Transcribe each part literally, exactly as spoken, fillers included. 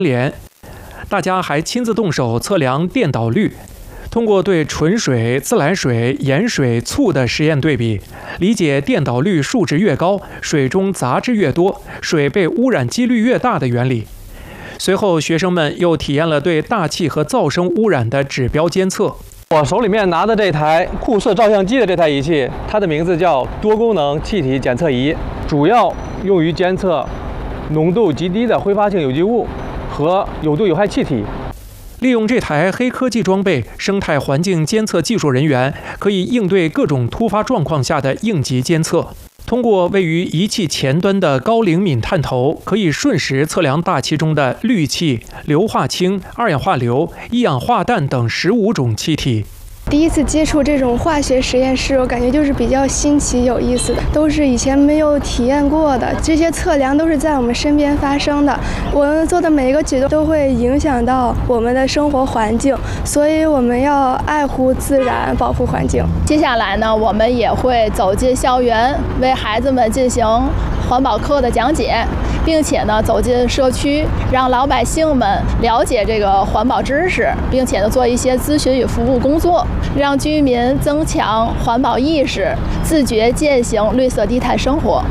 联。大家还亲自动手测量电导率。通过对纯水、自来水、盐水、醋的实验对比，理解电导率数值越高，水中杂质越多，水被污染几率越大的原理。随后，学生们又体验了对大气和噪声污染的指标监测。 我手里面拿的这台酷色照相机的这台仪器，它的名字叫多功能气体检测仪，主要用于监测浓度极低的挥发性有机物和有毒有害气体。 利用这台黑科技装备，生态环境监测技术人员可以应对各种突发状况下的应急监测。通过位于仪器前端的高灵敏探头，可以瞬时测量大气中的氯气、硫化氢、二氧化硫、一氧化氮等十五种气体。 第一次接触这种化学实验室，我感觉就是比较新奇有意思的，都是以前没有体验过的。这些测量都是在我们身边发生的，我们做的每一个举动都会影响到我们的生活环境，所以我们要爱护自然，保护环境。 接下来呢，我们也会走进校园，为孩子们进行环保课的讲解，并且呢走进社区，让老百姓们了解这个环保知识，并且呢做一些咨询与服务工作，让居民增强环保意识，自觉践行绿色低碳生活。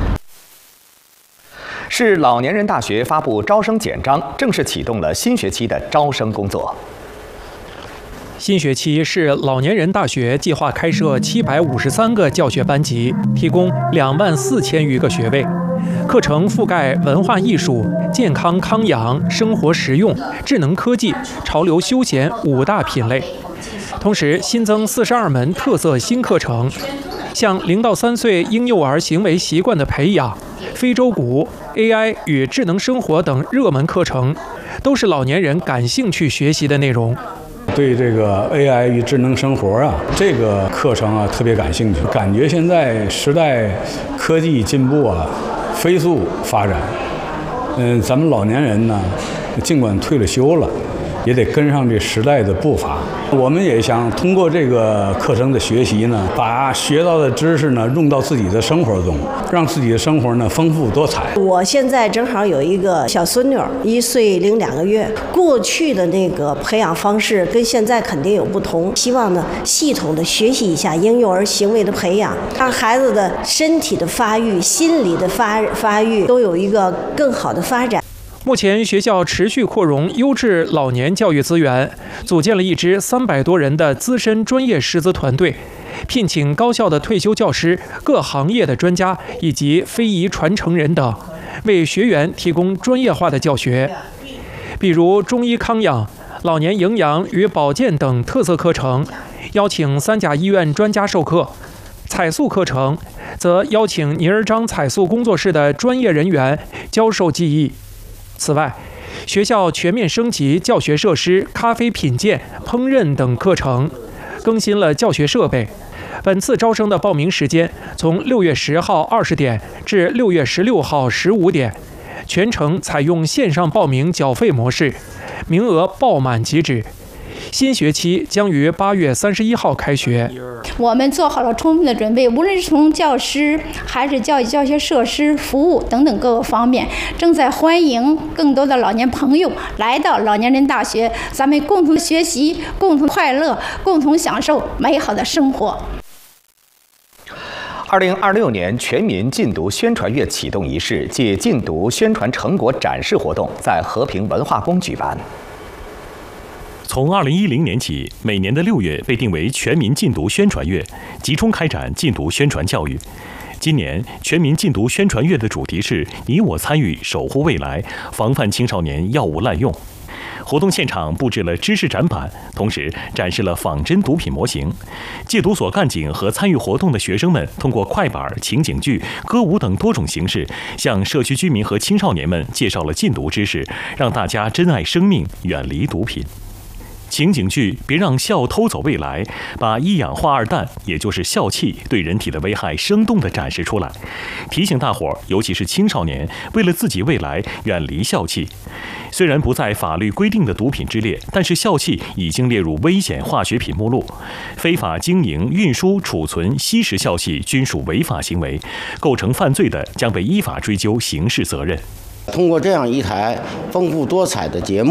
市老年人大学发布招生简章，正式启动了新学期的招生工作。 新学期市老年人大学计划开设七百五十三个教学班级，提供两万四千余个学位。课程覆盖文化艺术、健康康养、生活实用、智能科技、潮流休闲五大品类。同时新增四十二门特色新课程，像零到三岁婴幼儿行为习惯的培养、非洲鼓、A I 与智能生活等热门课程，都是老年人感兴趣学习的内容。 对这个 A I 与智能生活啊，这个课程啊特别感兴趣，感觉现在时代科技进步啊飞速发展，嗯，咱们老年人呢，尽管退了休了，也得跟上这时代的步伐。我们也想通过这个课程的学习呢，把学到的知识呢用到自己的生活中，让自己的生活呢丰富多彩。 我现在正好有一个小孙女，一岁零两个月。过去的那个培养方式跟现在肯定有不同，希望呢系统的学习一下婴幼儿行为的培养，让孩子的身体的发育、心理的发发育都有一个更好的发展。 目前，学校持续扩容优质老年教育资源，组建了一支三百多人的资深专业师资团队，聘请高校的退休教师、各行业的专家以及非遗传承人等，为学员提供专业化的教学。比如中医康养、老年营养与保健等特色课程，邀请三甲医院专家授课；彩塑课程则邀请尼尔章彩塑工作室的专业人员教授技艺。此外，学校全面升级教学设施、咖啡品鉴、烹饪等课程，更新了教学设备。本次招生的报名时间从六月十号二十点至六月十六号十五点，全程采用线上报名缴费模式，名额爆满即止。新学期将于八月三十一号开学。 我们做好了充分的准备，无论是从教师还是教育教学设施、服务等等各个方面，正在欢迎更多的老年朋友来到老年人大学，咱们共同学习、共同快乐、共同享受美好的生活。 二零二六年全民禁毒宣传月启动仪式暨禁毒宣传成果展示活动在和平文化宫举办。 从二零一零年起，每年的六月被定为全民禁毒宣传月，集中开展禁毒宣传教育。今年全民禁毒宣传月的主题是“你我参与，守护未来，防范青少年药物滥用”。活动现场布置了知识展板，同时展示了仿真毒品模型。戒毒所干警和参与活动的学生们通过快板、情景剧、歌舞等多种形式，向社区居民和青少年们介绍了禁毒知识，让大家珍爱生命，远离毒品。情景剧别让笑偷走未来，把一氧化二氮，也就是笑气对人体的危害生动地展示出来，提醒大伙儿，尤其是青少年，为了自己未来远离笑气。虽然不在法律规定的毒品之列，但是笑气已经列入危险化学品目录，非法经营、运输、储存、吸食笑气均属违法行为，构成犯罪的将被依法追究刑事责任。 通过这样一台丰富多彩的节目，